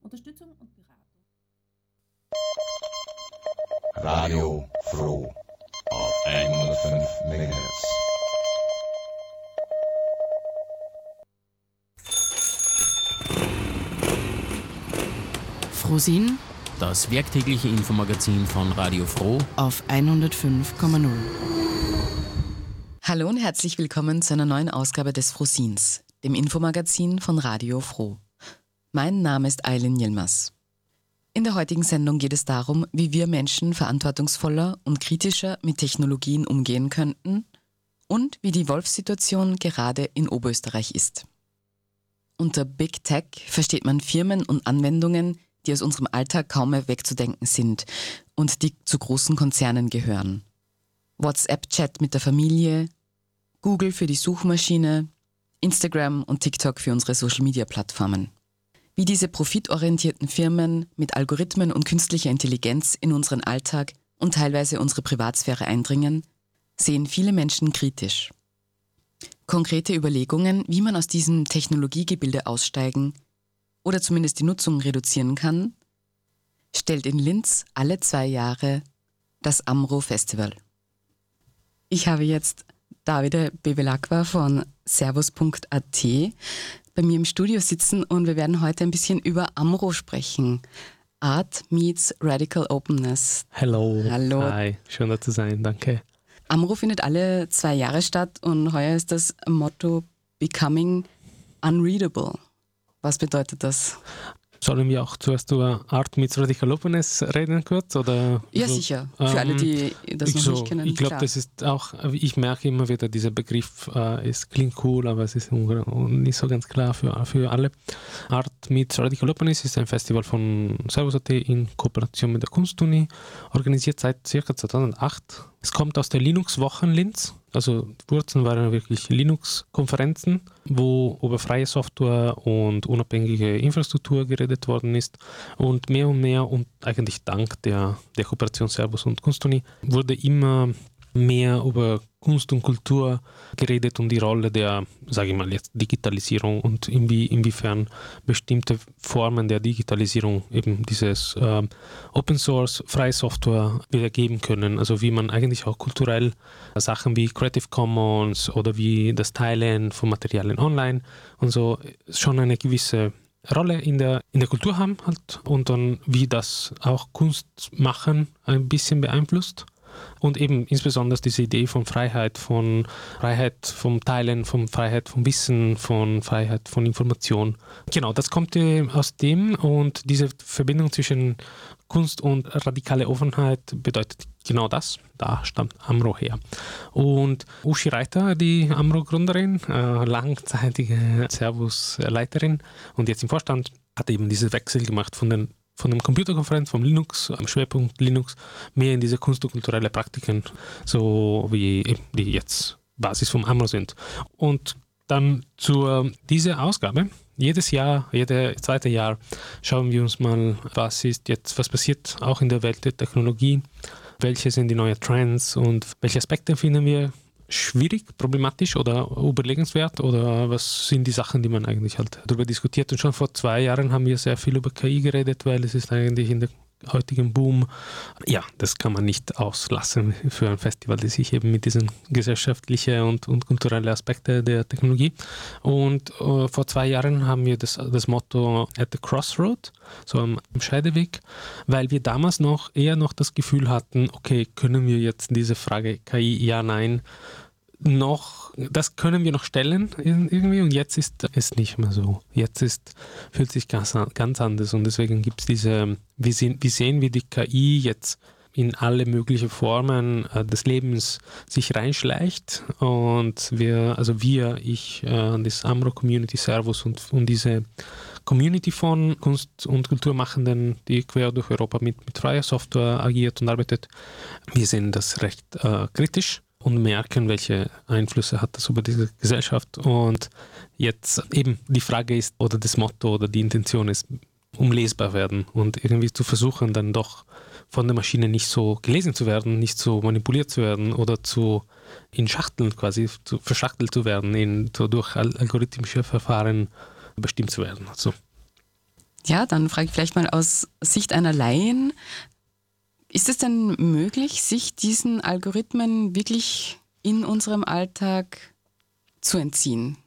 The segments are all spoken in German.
Unterstützung und Beratung. Radio Froh auf 105 MHz. Frohsinn, das werktägliche Infomagazin von Radio Froh auf 105,0. Hallo und herzlich willkommen zu einer neuen Ausgabe des Frohsinns, dem Infomagazin von Radio Froh. Mein Name ist Aylin Yilmaz. In der heutigen Sendung geht es darum, wie wir Menschen verantwortungsvoller und kritischer mit Technologien umgehen könnten und wie die Wolfssituation gerade in Oberösterreich ist. Unter Big Tech versteht man Firmen und Anwendungen, die aus unserem Alltag kaum mehr wegzudenken sind und die zu großen Konzernen gehören. WhatsApp-Chat mit der Familie, Google für die Suchmaschine, Instagram und TikTok für unsere Social-Media-Plattformen. Wie diese profitorientierten Firmen mit Algorithmen und künstlicher Intelligenz in unseren Alltag und teilweise unsere Privatsphäre eindringen, sehen viele Menschen kritisch. Konkrete Überlegungen, wie man aus diesem Technologiegebilde aussteigen oder zumindest die Nutzung reduzieren kann, stellt in Linz alle 2 Jahre das AMRO-Festival. Ich habe jetzt Davide Bevilacqua von servus.at bei mir im Studio sitzen und wir werden heute ein bisschen über AMRO sprechen. Art meets Radical Openness. Hallo. Hallo. Hi, schön da zu sein, danke. AMRO findet alle 2 Jahre statt und heuer ist das Motto Becoming Unreadable. Was bedeutet das? Sollen wir auch zuerst über Art meets Radical Openness reden kurz? Oder Ja, so? Sicher. Für alle, die das noch nicht kennen. Ich glaube, das ist auch, ich merke immer wieder, dieser Begriff, es klingt cool, aber es ist nicht so ganz klar für alle. Art meets Radical Openness ist ein Festival von servus.at in Kooperation mit der Kunstuni, organisiert seit ca. 2008. Es kommt aus der Linux-Wochen Linz. Also die Wurzeln waren wirklich Linux-Konferenzen, wo über freie Software und unabhängige Infrastruktur geredet worden ist. Und mehr und eigentlich dank der Kooperation Servus und Kunstuni wurde immer mehr über Kunst und Kultur geredet und die Rolle der, sage ich mal jetzt, Digitalisierung und inwiefern bestimmte Formen der Digitalisierung eben dieses Open Source, freie Software wiedergeben können. Also wie man eigentlich auch kulturell Sachen wie Creative Commons oder wie das Teilen von Materialien online und so schon eine gewisse Rolle in der Kultur haben halt und dann wie das auch Kunst machen ein bisschen beeinflusst. Und eben insbesondere diese Idee von Freiheit vom Teilen, von Freiheit vom Wissen, von Freiheit von Information. Genau, das kommt aus dem und diese Verbindung zwischen Kunst und radikale Offenheit bedeutet genau das. Da stammt AMRO her. Und Uschi Reiter, die AMRO-Gründerin, langzeitige Servus-Leiterin und jetzt im Vorstand, hat eben diesen Wechsel gemacht von dem Computerkonferenz, vom Linux, am Schwerpunkt Linux, mehr in diese Kunst- und kulturelle Praktiken, so wie die jetzt Basis vom AMRO sind. Und dann zu dieser Ausgabe, jedes zweite Jahr, schauen wir uns mal, was passiert auch in der Welt der Technologie, welche sind die neuen Trends und welche Aspekte finden wir schwierig, problematisch oder überlegenswert oder was sind die Sachen, die man eigentlich halt darüber diskutiert. Und schon vor 2 Jahren haben wir sehr viel über KI geredet, weil es ist eigentlich in der heutigen Boom, ja, das kann man nicht auslassen für ein Festival, das sich eben mit diesen gesellschaftlichen und kulturellen Aspekten der Technologie. Und vor 2 Jahren haben wir das Motto at the Crossroad, so am Scheideweg, weil wir damals eher noch das Gefühl hatten, okay, können wir jetzt diese Frage KI, ja, nein, das können wir noch stellen irgendwie und jetzt ist es nicht mehr so. Fühlt sich ganz anders und deswegen gibt es wir sehen, wie die KI jetzt in alle möglichen Formen des Lebens sich reinschleicht und das AMRO Community Servus und diese Community von Kunst- und Kulturmachenden, die quer durch Europa mit freier Software agiert und arbeitet, wir sehen das recht kritisch und merken, welche Einflüsse hat das über diese Gesellschaft. Und jetzt eben die Frage ist, oder das Motto oder die Intention ist, umlesbar werden und irgendwie zu versuchen, dann doch von der Maschine nicht so gelesen zu werden, nicht so manipuliert zu werden oder in Schachteln quasi verschachtelt zu werden, durch algorithmische Verfahren bestimmt zu werden. So. Ja, dann frage ich vielleicht mal aus Sicht einer Laien, ist es denn möglich, sich diesen Algorithmen wirklich in unserem Alltag zu entziehen?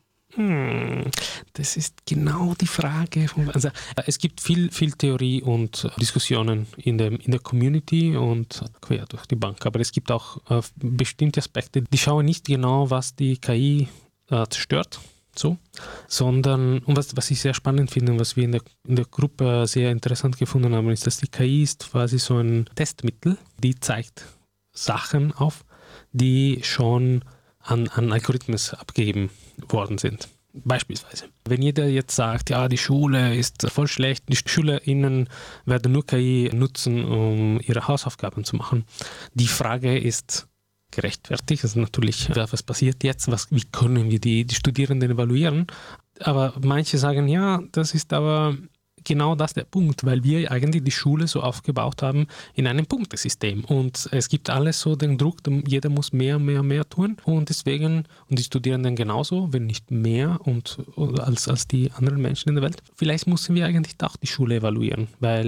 Das ist genau die Frage. Also, es gibt viel Theorie und Diskussionen in der Community und quer durch die Bank. Aber es gibt auch bestimmte Aspekte, die schauen nicht genau, was die KI zerstört, sondern, und was ich sehr spannend finde und was wir in der Gruppe sehr interessant gefunden haben, ist, dass die KI ist quasi so ein Testmittel, die zeigt Sachen auf, die schon an Algorithmen abgegeben worden sind. Beispielsweise, wenn jeder jetzt sagt, ja, die Schule ist voll schlecht, die SchülerInnen werden nur KI nutzen, um ihre Hausaufgaben zu machen. Die Frage ist gerechtfertigt, also natürlich, was passiert jetzt, wie können wir die Studierenden evaluieren? Aber manche sagen, ja, das ist aber genau das der Punkt, weil wir eigentlich die Schule so aufgebaut haben in einem Punktesystem und es gibt alles so den Druck, jeder muss mehr tun und deswegen, und die Studierenden genauso, wenn nicht mehr als die anderen Menschen in der Welt, vielleicht müssen wir eigentlich auch die Schule evaluieren,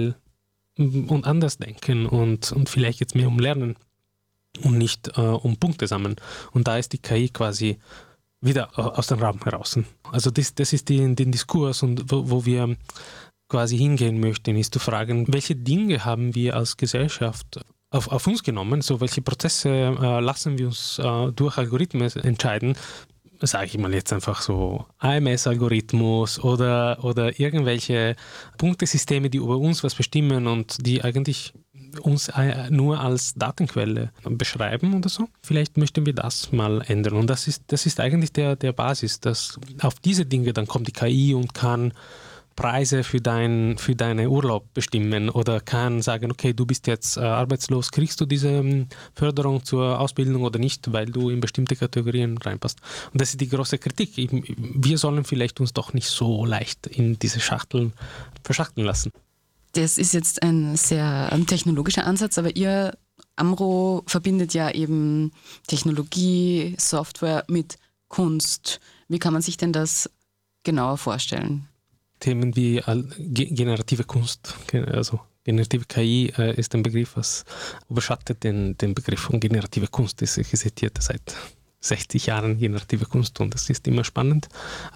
und anders denken und vielleicht jetzt mehr um Lernen und nicht um Punkte sammeln. Und da ist die KI quasi wieder aus dem Raum heraus. Also das ist den Diskurs, und wo wir quasi hingehen möchten, ist zu fragen, welche Dinge haben wir als Gesellschaft auf uns genommen, so welche Prozesse lassen wir uns durch Algorithmen entscheiden, sage ich mal jetzt einfach so AMS-Algorithmus oder irgendwelche Punktesysteme, die über uns was bestimmen und die eigentlich uns nur als Datenquelle beschreiben oder so. Vielleicht möchten wir das mal ändern. Und das ist eigentlich der Basis, dass auf diese Dinge dann kommt die KI und kann Preise für deinen Urlaub bestimmen oder kann sagen, okay, du bist jetzt arbeitslos, kriegst du diese Förderung zur Ausbildung oder nicht, weil du in bestimmte Kategorien reinpasst. Und das ist die große Kritik. Wir sollen vielleicht uns doch nicht so leicht in diese Schachteln verschachteln lassen. Das ist jetzt ein sehr technologischer Ansatz, aber ihr, Amro, verbindet ja eben Technologie, Software mit Kunst. Wie kann man sich denn das genauer vorstellen? Themen wie generative Kunst, also generative KI ist ein Begriff, was überschattet den Begriff von generative Kunst. Das existiert seit 60 Jahren generative Kunst und das ist immer spannend.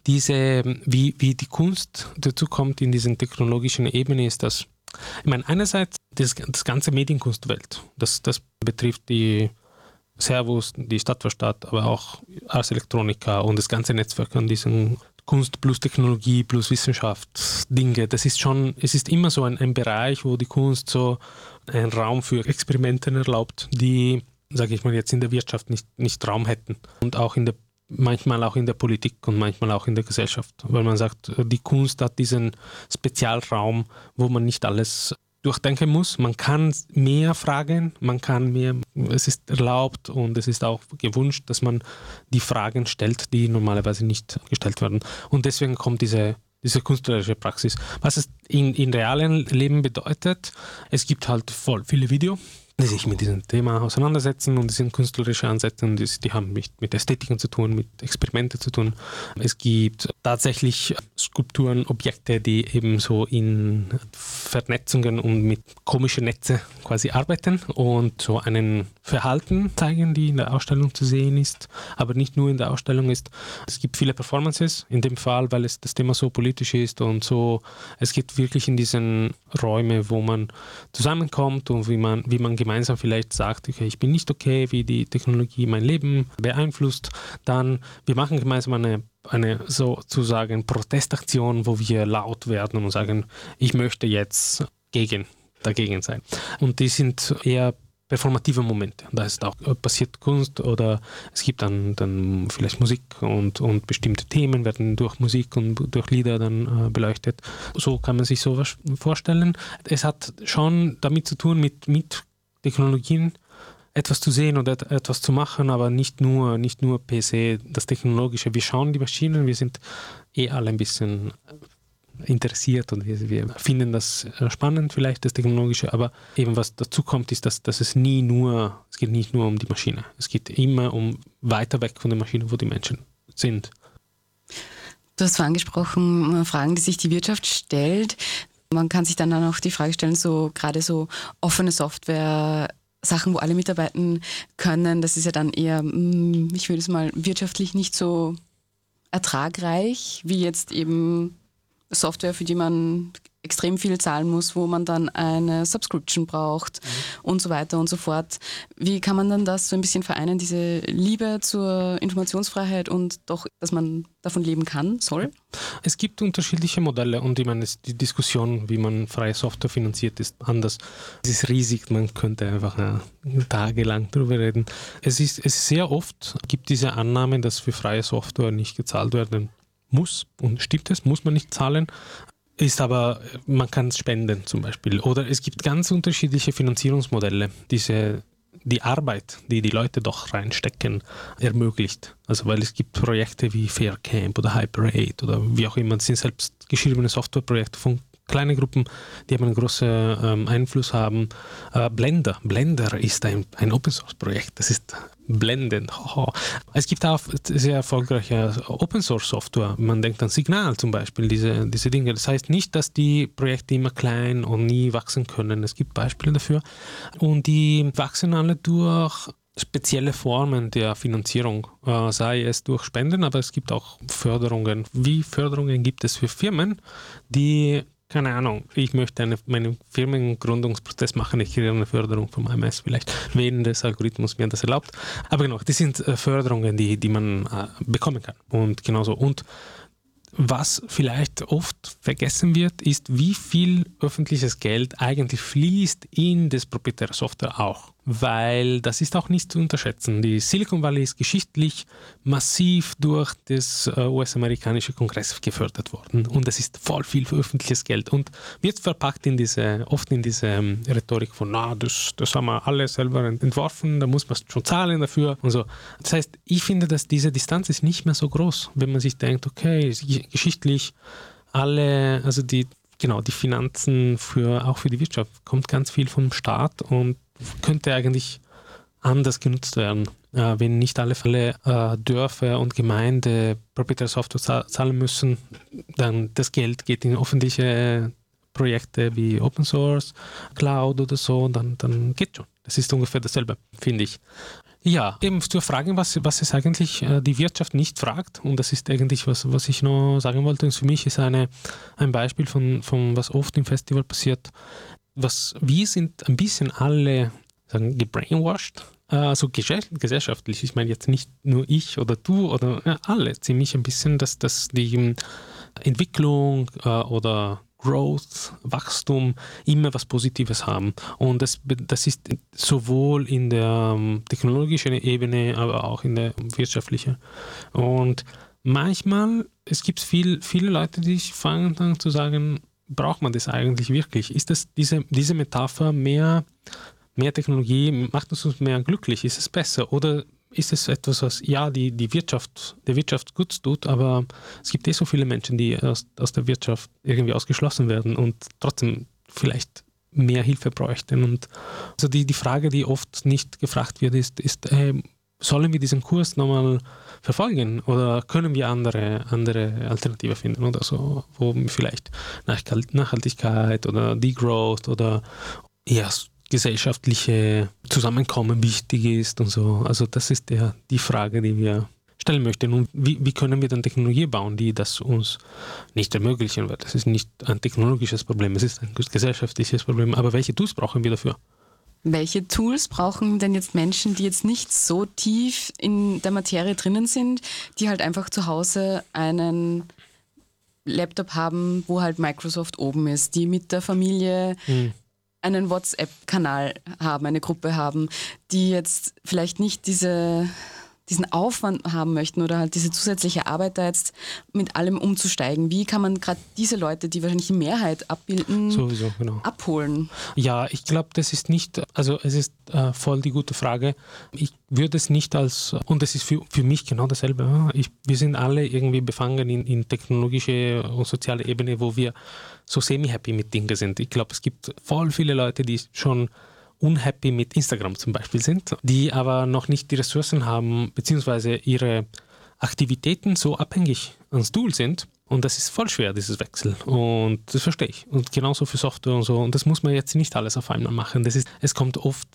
Wie die Kunst dazu kommt in diesen technologischen Ebene ist das, ich meine, einerseits das ganze Medienkunstwelt, das betrifft die Servus, die Stadt für Stadt, aber auch Ars Electronica und das ganze Netzwerk an diesen Kunst plus Technologie plus Wissenschaft, Dinge, es ist immer so ein Bereich, wo die Kunst so einen Raum für Experimente erlaubt, die, sage ich mal jetzt, in der Wirtschaft nicht Raum hätten. Und auch manchmal auch in der Politik und manchmal auch in der Gesellschaft. Weil man sagt, die Kunst hat diesen Spezialraum, wo man nicht alles durchdenken muss. Man kann mehr fragen, es ist erlaubt und es ist auch gewünscht, dass man die Fragen stellt, die normalerweise nicht gestellt werden. Und deswegen kommt diese künstlerische Praxis. Was es in realen Leben bedeutet, es gibt halt voll viele Videos, die sich mit diesem Thema auseinandersetzen und das sind künstlerische Ansätze, die haben mit Ästhetiken zu tun, mit Experimenten zu tun. Es gibt tatsächlich Skulpturen, Objekte, die eben so in Vernetzungen und mit komischen Netze quasi arbeiten und so einen Verhalten zeigen, die in der Ausstellung zu sehen ist, aber nicht nur in der Ausstellung ist. Es gibt viele Performances, in dem Fall, weil das Thema so politisch ist und so, es geht wirklich in diesen Räume, wo man zusammenkommt und wie man gemeinsam vielleicht sagt, okay, ich bin nicht okay, wie die Technologie mein Leben beeinflusst, dann wir machen gemeinsam eine sozusagen Protestaktion, wo wir laut werden und sagen, ich möchte jetzt dagegen sein. Und die sind eher performative Momente. Da ist auch passiert Kunst oder es gibt dann vielleicht Musik und bestimmte Themen werden durch Musik und durch Lieder dann beleuchtet. So kann man sich sowas vorstellen. Es hat schon damit zu tun, mit Technologien etwas zu sehen oder etwas zu machen, aber nicht nur per se das Technologische. Wir schauen die Maschinen, wir sind alle ein bisschen interessiert und wir finden das spannend, vielleicht das Technologische, aber eben was dazu kommt, ist, dass es geht nicht nur um die Maschine. Es geht immer um weiter weg von der Maschine, wo die Menschen sind. Du hast vorhin angesprochen, Fragen, die sich die Wirtschaft stellt. Man kann sich dann auch die Frage stellen, so gerade so offene Software, Sachen, wo alle mitarbeiten können, das ist ja dann eher, ich würde es mal wirtschaftlich nicht so ertragreich, wie jetzt eben Software, für die man extrem viel zahlen muss, wo man dann eine Subscription braucht und so weiter und so fort. Wie kann man dann das so ein bisschen vereinen, diese Liebe zur Informationsfreiheit und doch, dass man davon leben kann, soll? Es gibt unterschiedliche Modelle und ich meine, die Diskussion, wie man freie Software finanziert, ist anders. Es ist riesig, man könnte einfach tagelang darüber reden. Es ist sehr oft, gibt diese Annahme, dass für freie Software nicht gezahlt werden muss. Und stimmt es, muss man nicht zahlen. Ist aber, man kann es spenden zum Beispiel. Oder es gibt ganz unterschiedliche Finanzierungsmodelle, die Arbeit, die die Leute doch reinstecken, ermöglicht. Also weil es gibt Projekte wie Faircamp oder Hyper8 oder wie auch immer, das sind selbst geschriebene Softwareprojekte von kleinen Gruppen, die einen großen Einfluss haben. Blender ist ein Open-Source-Projekt, das ist blendend. Es gibt auch sehr erfolgreiche Open-Source-Software. Man denkt an Signal zum Beispiel, diese Dinge. Das heißt nicht, dass die Projekte immer klein und nie wachsen können. Es gibt Beispiele dafür. Und die wachsen alle durch spezielle Formen der Finanzierung, sei es durch Spenden, aber es gibt auch Förderungen. Wie Förderungen gibt es für Firmen, die, keine Ahnung, ich möchte meinen Firmengründungsprozess machen, ich kriege eine Förderung vom AMS vielleicht, wenn das Algorithmus mir das erlaubt. Aber genau, das sind Förderungen, die man bekommen kann. Und genauso. Und was vielleicht oft vergessen wird, ist, wie viel öffentliches Geld eigentlich fließt in das proprietäre Software auch. Weil das ist auch nicht zu unterschätzen. Die Silicon Valley ist geschichtlich massiv durch das US-amerikanische Kongress gefördert worden. Und das ist voll viel für öffentliches Geld. Und wird verpackt oft in diese Rhetorik von, das haben wir alle selber entworfen, da muss man schon zahlen dafür und so. Das heißt, ich finde, dass diese Distanz ist nicht mehr so groß, wenn man sich denkt, okay, geschichtlich die Finanzen auch für die Wirtschaft kommt ganz viel vom Staat und könnte eigentlich anders genutzt werden, wenn nicht alle Dörfer und Gemeinde proprietäre Software zahlen müssen, dann das Geld geht in öffentliche Projekte wie Open Source, Cloud oder so, dann geht schon. Das ist ungefähr dasselbe, finde ich. Ja, eben zu fragen, was es eigentlich die Wirtschaft nicht fragt, und das ist eigentlich was ich noch sagen wollte, und für mich ist ein Beispiel von was oft im Festival passiert. Wir sind ein bisschen alle gebrainwashed, also gesellschaftlich. Ich meine jetzt nicht nur ich oder du oder alle, ziemlich ein bisschen, dass die Entwicklung oder Growth, Wachstum immer was Positives haben. Und das ist sowohl in der technologischen Ebene, aber auch in der wirtschaftlichen. Und manchmal, es gibt viele Leute, die fangen dann zu sagen, braucht man das eigentlich wirklich? Ist das diese Metapher mehr Technologie, macht uns mehr glücklich? Ist es besser? Oder ist es etwas, was der Wirtschaft gut tut, aber es gibt so viele Menschen, die aus der Wirtschaft irgendwie ausgeschlossen werden und trotzdem vielleicht mehr Hilfe bräuchten. Und also die Frage, die oft nicht gefragt wird, ist sollen wir diesen Kurs nochmal verfolgen oder können wir andere Alternative finden oder so, wo vielleicht Nachhaltigkeit oder Degrowth oder gesellschaftliche Zusammenkommen wichtig ist und so. Also das ist die Frage, die wir stellen möchten. Und wie können wir dann Technologie bauen, die das uns nicht ermöglichen wird? Das ist nicht ein technologisches Problem, es ist ein gesellschaftliches Problem. Aber welche Tools brauchen wir dafür? Welche Tools brauchen denn jetzt Menschen, die jetzt nicht so tief in der Materie drinnen sind, die halt einfach zu Hause einen Laptop haben, wo halt Microsoft oben ist, die mit der Familie einen WhatsApp-Kanal haben, eine Gruppe haben, die jetzt vielleicht nicht diesen Aufwand haben möchten oder halt diese zusätzliche Arbeit da jetzt mit allem umzusteigen. Wie kann man gerade diese Leute, die wahrscheinlich die Mehrheit abbilden, sowieso, genau, abholen? Ja, ich glaube, das ist nicht, also es ist voll die gute Frage. Ich würde es nicht und es ist für mich genau dasselbe. Wir sind alle irgendwie befangen in technologische und soziale Ebene, wo wir so semi-happy mit Dingen sind. Ich glaube, es gibt voll viele Leute, die schon unhappy mit Instagram zum Beispiel sind, die aber noch nicht die Ressourcen haben, beziehungsweise ihre Aktivitäten so abhängig ans Tool sind, Und das ist voll schwer, dieses Wechsel. Und das verstehe ich. Und genauso für Software und so. Und das muss man jetzt nicht alles auf einmal machen. Es kommt oft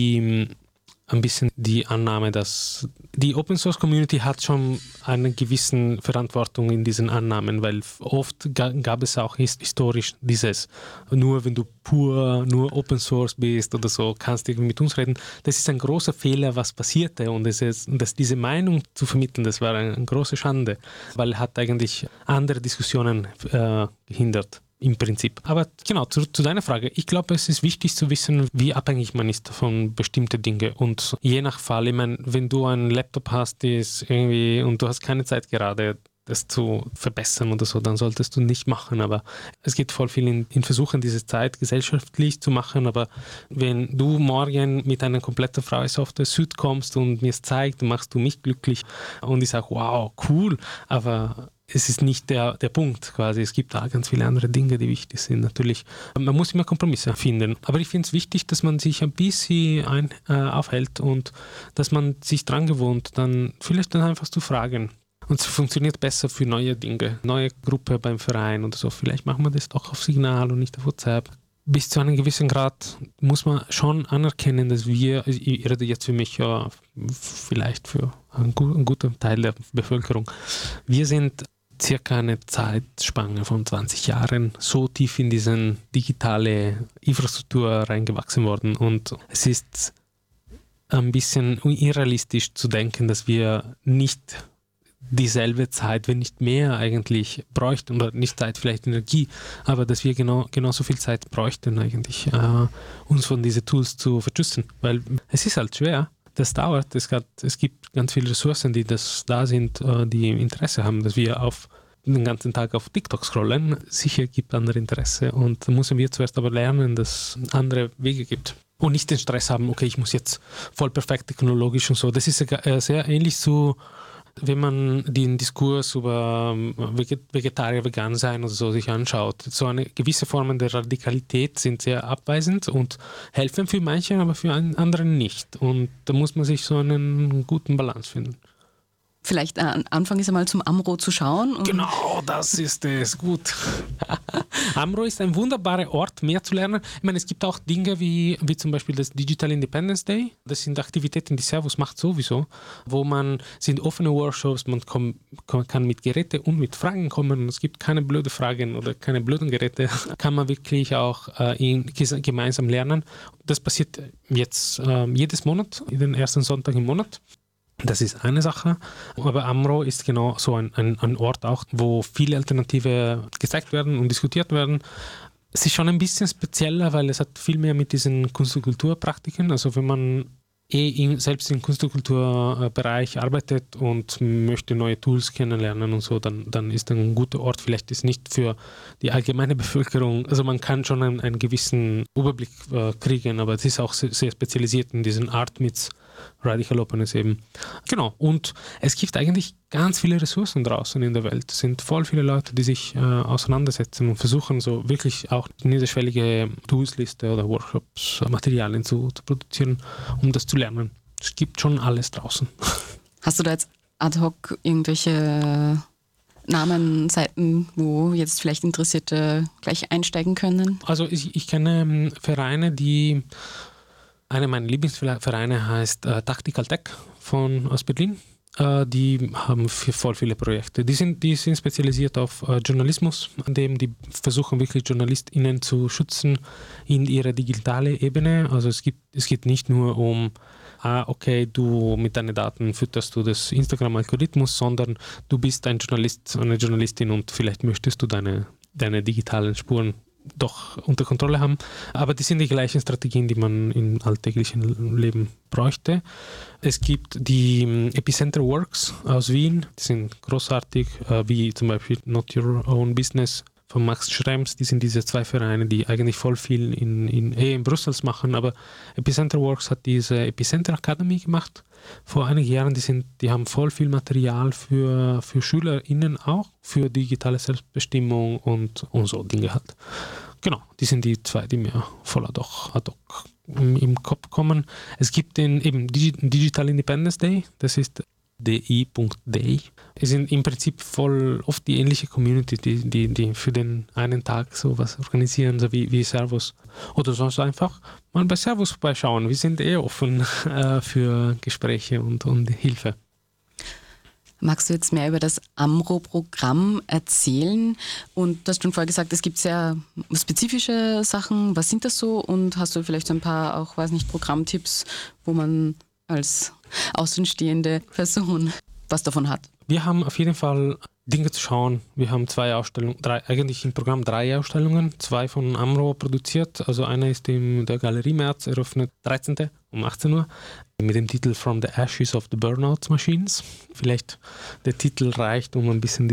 ein bisschen die Annahme, dass die Open Source Community hat schon eine gewisse Verantwortung in diesen Annahmen, weil oft gab es auch historisch dieses, nur wenn du nur Open Source bist oder so, kannst du mit uns reden. Das ist ein großer Fehler, was passierte, und dass diese Meinung zu vermitteln, das war eine große Schande, weil hat eigentlich andere Diskussionen gehindert. Im Prinzip. Aber genau, zu deiner Frage. Ich glaube, es ist wichtig zu wissen, wie abhängig man ist von bestimmten Dingen. Und je nach Fall, ich meine, wenn du einen Laptop hast, ist irgendwie, und du hast keine Zeit gerade, das zu verbessern oder so, dann solltest du nicht machen. Aber es geht voll viel in Versuchen, diese Zeit gesellschaftlich zu machen. Aber wenn du morgen mit einer kompletten freien Software-Suite kommst und mir es zeigt, dann machst du mich glücklich. Und ich sage, wow, cool, aber es ist nicht der Punkt quasi. Es gibt da ganz viele andere Dinge, die wichtig sind. Natürlich, man muss immer Kompromisse finden. Aber ich finde es wichtig, dass man sich ein bisschen aufhält und dass man sich dran gewohnt, dann vielleicht dann einfach zu fragen. Und es funktioniert besser für neue Dinge, neue Gruppe beim Verein oder so. Vielleicht machen wir das doch auf Signal und nicht auf WhatsApp. Bis zu einem gewissen Grad muss man schon anerkennen, dass ich rede jetzt für mich, vielleicht für einen guten Teil der Bevölkerung, wir sind circa eine Zeitspanne von 20 Jahren so tief in diese digitale Infrastruktur reingewachsen worden, und es ist ein bisschen unrealistisch zu denken, dass wir nicht dieselbe Zeit, wenn nicht mehr eigentlich bräuchten, oder nicht Zeit, vielleicht Energie, aber dass wir genauso viel Zeit bräuchten eigentlich, uns von diesen Tools zu verschützen, weil es ist halt schwer. Das dauert. Es gibt ganz viele Ressourcen, die da sind, die Interesse haben, dass wir den ganzen Tag auf TikTok scrollen. Sicher gibt andere Interesse, und da müssen wir zuerst aber lernen, dass es andere Wege gibt. Und nicht den Stress haben, okay, ich muss jetzt voll perfekt technologisch und so. Das ist sehr ähnlich zu, wenn man den Diskurs über Vegetarier, vegan sein oder so sich anschaut. So eine gewisse Formen der Radikalität sind sehr abweisend und helfen für manche, aber für andere nicht. Und da muss man sich so einen guten Balance finden. Vielleicht Anfang ist einmal zum Amro zu schauen. Genau, das ist es. Gut. Amro ist ein wunderbarer Ort, mehr zu lernen. Ich meine, es gibt auch Dinge wie zum Beispiel das Digital Independence Day. Das sind Aktivitäten, die Servus macht sowieso, wo sind offene Workshops, man kann mit Geräten und mit Fragen kommen. Und es gibt keine blöden Fragen oder keine blöden Geräte. Kann man wirklich auch gemeinsam lernen. Das passiert jetzt jedes Monat, den ersten Sonntag im Monat. Das ist eine Sache, aber Amro ist genau so ein Ort auch, wo viele Alternative gezeigt werden und diskutiert werden. Es ist schon ein bisschen spezieller, weil es hat viel mehr mit diesen Kunst- und Kulturpraktiken, also wenn man selbst im Kunst- und Kulturbereich arbeitet und möchte neue Tools kennenlernen und so, dann ist ein guter Ort. Vielleicht ist nicht für die allgemeine Bevölkerung, also man kann schon einen gewissen Überblick kriegen, aber es ist auch sehr spezialisiert in diesen Art Meets Radical Openness eben. Genau, und es gibt eigentlich ganz viele Ressourcen draußen in der Welt. Es sind voll viele Leute, die sich auseinandersetzen und versuchen, so wirklich auch niederschwellige Toolsliste oder Workshops, Materialien zu produzieren, um das zu lernen. Es gibt schon alles draußen. Hast du da jetzt ad hoc irgendwelche Namen, Seiten, wo jetzt vielleicht Interessierte gleich einsteigen können? Also ich kenne Vereine, einer meiner Lieblingsvereine heißt Tactical Tech aus Berlin. Die haben voll viele Projekte. Die sind spezialisiert auf Journalismus, an dem die versuchen wirklich JournalistInnen zu schützen in ihrer digitalen Ebene. Also es geht nicht nur um okay, du mit deinen Daten fütterst du das Instagram-Algorithmus, sondern du bist ein Journalist, eine Journalistin, und vielleicht möchtest du deine digitalen Spuren doch unter Kontrolle haben. Aber die sind die gleichen Strategien, die man im alltäglichen Leben bräuchte. Es gibt die Epicenter Works aus Wien, die sind großartig, wie zum Beispiel Not Your Own Business von Max Schrems. Die sind diese zwei Vereine, die eigentlich voll viel in Brüssel machen, aber Epicenter Works hat diese Epicenter Academy gemacht vor einigen Jahren. Die haben voll viel Material für SchülerInnen auch, für digitale Selbstbestimmung und so Dinge halt. Genau, die sind die zwei, die mir voll ad hoc im Kopf kommen. Es gibt den eben Digital Independence Day, das ist di.day. Es sind im Prinzip voll oft die ähnliche Community, die für den einen Tag sowas organisieren, so wie Servus. Oder sonst einfach mal bei Servus vorbeischauen. Wir sind offen für Gespräche und Hilfe. Magst du jetzt mehr über das AMRO-Programm erzählen? Und du hast schon vorher gesagt, es gibt sehr spezifische Sachen. Was sind das so? Und hast du vielleicht so ein paar auch, Programmtipps, wo man als außenstehende Person was davon hat? Wir haben auf jeden Fall Dinge zu schauen. Wir haben 2 Ausstellungen, eigentlich im Programm 3 Ausstellungen, 2 von AMRO produziert. Also eine ist in der Galerie März, eröffnet 13. um 18 Uhr mit dem Titel From the Ashes of the Burnout Machines. Vielleicht der Titel reicht, um ein bisschen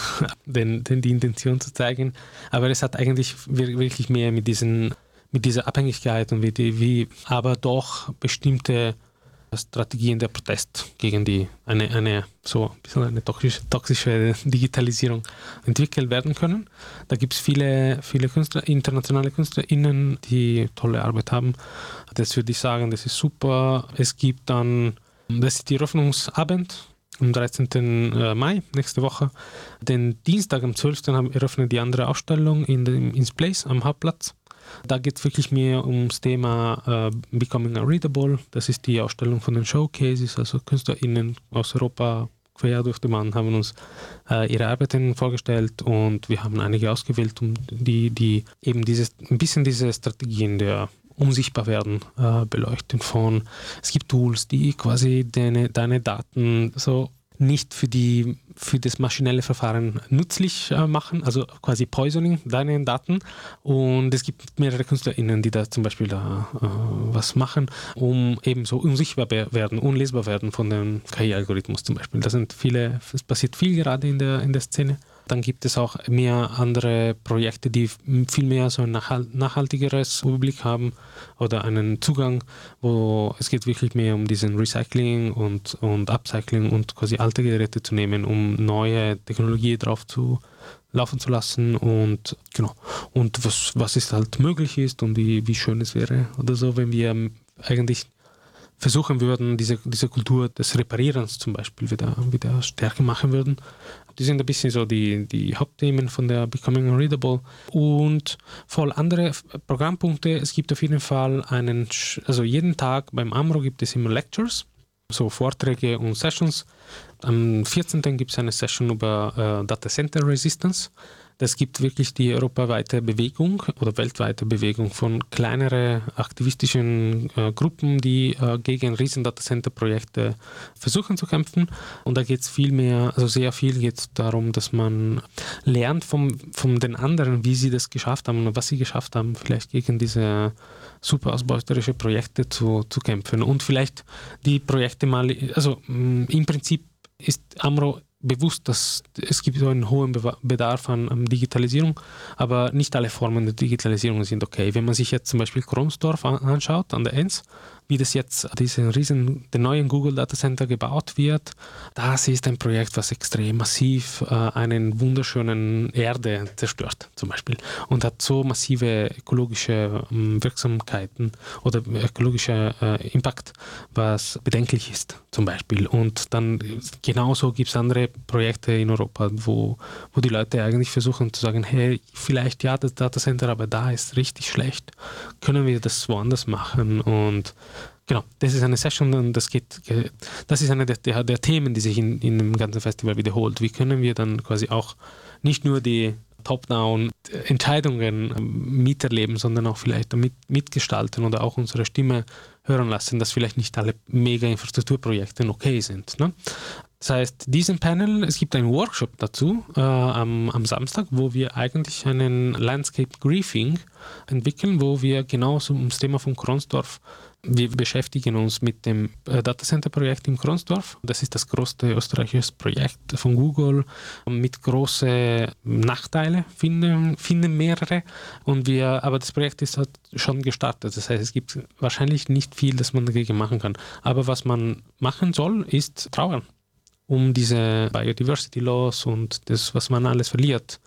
die Intention zu zeigen. Aber es hat eigentlich wirklich mehr mit dieser Abhängigkeit und wie aber doch bestimmte Strategien der Protest gegen eine toxische Digitalisierung entwickelt werden können. Da gibt es viele Künstler, internationale KünstlerInnen, die tolle Arbeit haben. Das würde ich sagen, das ist super. Es gibt dann, das ist die Eröffnungsabend am 13. Mai, nächste Woche. Den Dienstag am 12. eröffnet die andere Ausstellung ins Place am Hauptplatz. Da geht es wirklich mehr ums Thema Becoming Unreadable. Das ist die Ausstellung von den Showcases, also KünstlerInnen aus Europa quer durch den Mann haben uns ihre Arbeiten vorgestellt und wir haben einige ausgewählt, um die eben ein bisschen diese Strategien der Unsichtbarwerden beleuchten von, es gibt Tools, die quasi deine Daten so nicht für das maschinelle Verfahren nützlich machen, also quasi Poisoning deine Daten. Und es gibt mehrere KünstlerInnen, die da zum Beispiel was machen, um eben so unsichtbar werden, unlesbar werden von dem KI-Algorithmus zum Beispiel. Es passiert viel gerade in der Szene. Dann gibt es auch mehr andere Projekte, die viel mehr so ein nachhaltigeres Überblick haben oder einen Zugang, wo es geht wirklich mehr um diesen Recycling und Upcycling und quasi alte Geräte zu nehmen, um neue Technologie drauf zu laufen zu lassen und genau. Und was es halt möglich ist und wie schön es wäre oder so, wenn wir eigentlich versuchen würden, diese Kultur des Reparierens zum Beispiel wieder stärker machen würden. Die sind ein bisschen so die Hauptthemen von der Becoming Unreadable und voll andere Programmpunkte. Es gibt auf jeden Fall also jeden Tag beim AMRO gibt es immer Lectures, so Vorträge und Sessions. Am 14. gibt es eine Session über Data Center Resistance. Das gibt wirklich die europaweite Bewegung oder weltweite Bewegung von kleineren aktivistischen Gruppen, die gegen Riesen-Datacenter-Projekte versuchen zu kämpfen. Und da geht es sehr viel geht es darum, dass man lernt von den anderen, wie sie das geschafft haben und was sie geschafft haben, vielleicht gegen diese super ausbeuterische Projekte zu kämpfen. Und vielleicht die Projekte mal, also im Prinzip ist AMRO bewusst, dass es gibt so einen hohen Bedarf an Digitalisierung, aber nicht alle Formen der Digitalisierung sind okay. Wenn man sich jetzt zum Beispiel Kronsdorf anschaut, an der Enns, wie das jetzt der neuen Google Data Center gebaut wird, das ist ein Projekt, was extrem massiv einen wunderschönen Erde zerstört zum Beispiel und hat so massive ökologische Wirksamkeiten oder ökologischer Impact, was bedenklich ist zum Beispiel. Und dann genauso gibt es andere Projekte in Europa, wo die Leute eigentlich versuchen zu sagen, hey, vielleicht ja das Data Center, aber da ist richtig schlecht. Können wir das woanders machen? Und genau, das ist eine Session und das ist eine der Themen, die sich in dem ganzen Festival wiederholt. Wie können wir dann quasi auch nicht nur die Top-Down-Entscheidungen miterleben, sondern auch vielleicht damit mitgestalten oder auch unsere Stimme hören lassen, dass vielleicht nicht alle Mega-Infrastrukturprojekte okay sind. Ne? Das heißt, diesen Panel, es gibt einen Workshop dazu am Samstag, wo wir eigentlich einen Landscape Briefing entwickeln, wo wir genau ums Thema von Kronsdorf, wir beschäftigen uns mit dem Datacenter-Projekt in Kronsdorf. Das ist das größte österreichische Projekt von Google mit großen Nachteilen, finden mehrere. Aber das Projekt ist halt schon gestartet. Das heißt, es gibt wahrscheinlich nicht viel, das man dagegen machen kann. Aber was man machen soll, ist trauern um diese Biodiversity Laws und das, was man alles verliert,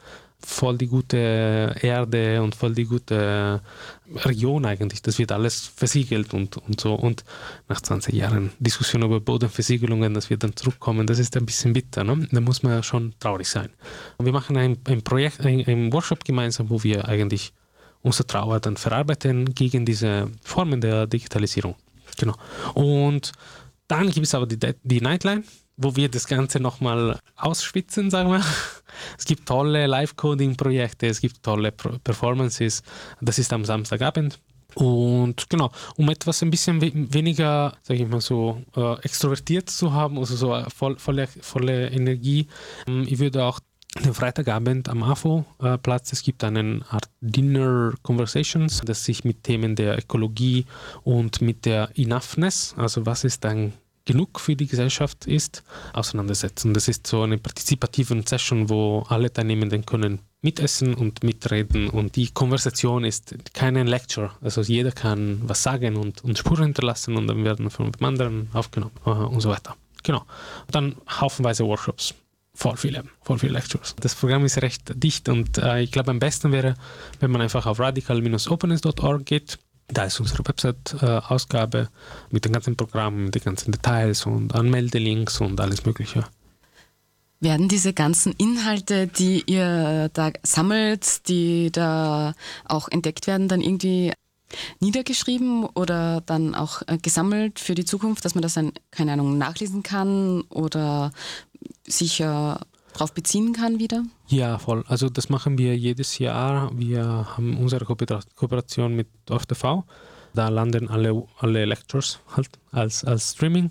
voll die gute Erde und voll die gute Region eigentlich. Das wird alles versiegelt und so. Und nach 20 Jahren Diskussion über Bodenversiegelungen, dass wir dann zurückkommen, das ist ein bisschen bitter. Ne? Da muss man schon traurig sein. Und wir machen ein Projekt, ein Workshop gemeinsam, wo wir eigentlich unsere Trauer dann verarbeiten gegen diese Formen der Digitalisierung. Genau. Und dann gibt es aber die Nightline, wo wir das Ganze nochmal ausschwitzen, sagen wir. Es gibt tolle Live-Coding-Projekte, es gibt tolle Performances. Das ist am Samstagabend. Und genau, um etwas ein bisschen weniger, sage ich mal so, extrovertiert zu haben, also so volle Energie. Ich würde auch den Freitagabend am AFO-Platz, es gibt eine Art Dinner Conversations, das sich mit Themen der Ökologie und mit der Enoughness, also was ist dann genug für die Gesellschaft ist, auseinandersetzen. Das ist so eine partizipative Session, wo alle Teilnehmenden können mitessen und mitreden und die Konversation ist keine Lecture. Also jeder kann was sagen und Spuren hinterlassen und dann werden von dem anderen aufgenommen und so weiter. Genau. Und dann haufenweise Workshops. Voll viele Lectures. Das Programm ist recht dicht und ich glaube am besten wäre, wenn man einfach auf radical-openness.org geht. Da ist unsere Website-Ausgabe mit den ganzen Programmen, mit den ganzen Details und Anmeldelinks und alles Mögliche. Werden diese ganzen Inhalte, die ihr da sammelt, die da auch entdeckt werden, dann irgendwie niedergeschrieben oder dann auch gesammelt für die Zukunft, dass man das dann, keine Ahnung, nachlesen kann oder sich darauf beziehen kann wieder? Ja, voll. Also das machen wir jedes Jahr. Wir haben unsere Kooperation mit ORF.TV. Da landen alle Lectures halt als Streaming.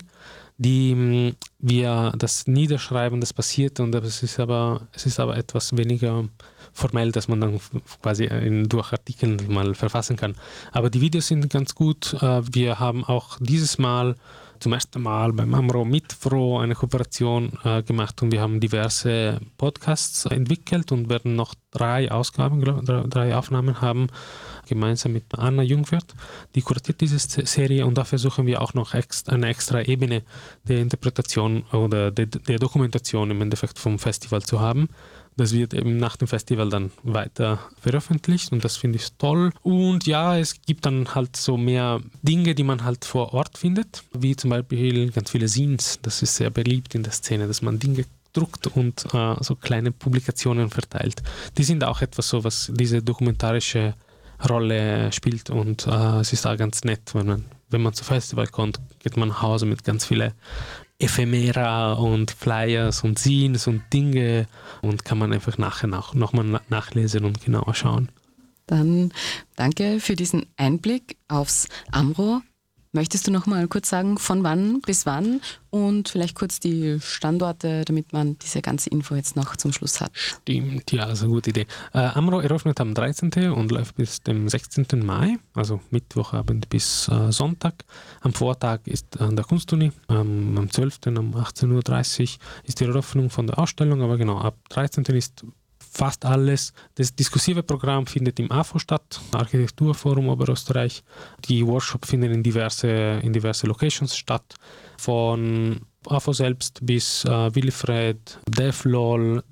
Die wir das niederschreiben, das passiert und es ist aber etwas weniger formell, dass man dann quasi durch Artikel mal verfassen kann. Aber die Videos sind ganz gut. Wir haben auch dieses Mal zum ersten Mal beim Amro mit Fro eine Kooperation gemacht und wir haben diverse Podcasts entwickelt und werden noch 3 Aufnahmen haben, gemeinsam mit Anna Jungwirth, die kuratiert diese Serie und da versuchen wir auch noch eine extra Ebene der Interpretation oder der Dokumentation im Endeffekt vom Festival zu haben. Das wird eben nach dem Festival dann weiter veröffentlicht und das finde ich toll. Und ja, es gibt dann halt so mehr Dinge, die man halt vor Ort findet, wie zum Beispiel ganz viele Zines. Das ist sehr beliebt in der Szene, dass man Dinge druckt und so kleine Publikationen verteilt. Die sind auch etwas so, was diese dokumentarische Rolle spielt und es ist auch ganz nett, wenn man zum Festival kommt, geht man nach Hause mit ganz vielen Ephemera und Flyers und Zines und Dinge und kann man einfach nachher nochmal nachlesen und genauer schauen. Dann danke für diesen Einblick aufs Amro. Möchtest du noch mal kurz sagen, von wann bis wann und vielleicht kurz die Standorte, damit man diese ganze Info jetzt noch zum Schluss hat? Stimmt, ja, also gute Idee. Amro eröffnet am 13. und läuft bis dem 16. Mai, also Mittwochabend bis Sonntag. Am Vortag ist an der Kunstuni, am 12. um 18.30 Uhr ist die Eröffnung von der Ausstellung, aber genau, ab 13. ist fast alles. Das diskursive Programm findet im AFO statt, Architekturforum Oberösterreich. Die Workshops finden in diverse Locations statt, von AFO selbst bis Wilfred, DevLol,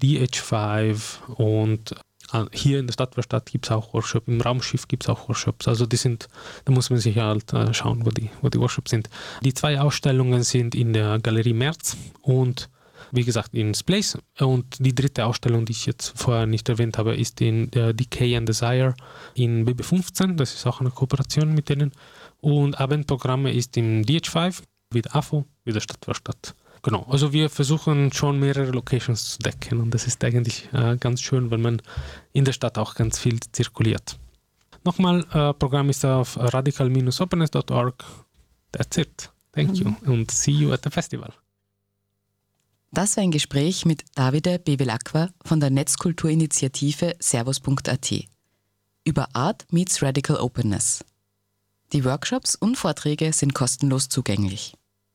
DH5 und hier in der Stadtwerkstatt gibt es auch Workshops, im Raumschiff gibt es auch Workshops. Also da muss man sich halt schauen, wo die Workshops sind. Die 2 Ausstellungen sind in der Galerie März und wie gesagt, in Place. Und die 3. Ausstellung, die ich jetzt vorher nicht erwähnt habe, ist in Decay and Desire in BB15. Das ist auch eine Kooperation mit denen. Und Abendprogramme ist im DH5, wieder AFO, wieder Stadtwerkstatt. Genau, also wir versuchen schon mehrere Locations zu decken und das ist eigentlich ganz schön, wenn man in der Stadt auch ganz viel zirkuliert. Nochmal, Programm ist auf radical-openness.org. That's it. Thank you und see you at the festival. Das war ein Gespräch mit Davide Bevilacqua von der Netzkulturinitiative servus.at über Art meets Radical Openness. Die Workshops und Vorträge sind kostenlos zugänglich.